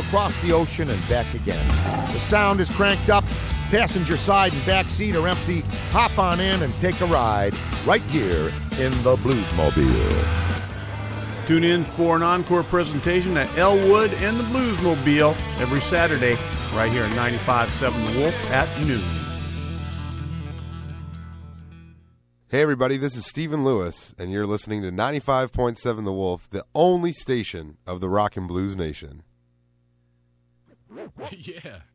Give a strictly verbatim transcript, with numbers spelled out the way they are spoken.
across the ocean and back again. The sound is cranked up. Passenger side and back seat are empty. Hop on in and take a ride right here in the Bluesmobile. Tune in for an encore presentation at Elwood and the Bluesmobile every Saturday right here at ninety-five point seven The Wolf at noon. Hey everybody, this is Stephen Lewis, and you're listening to ninety-five point seven The Wolf, the only station of the Rock and Blues Nation. Yeah.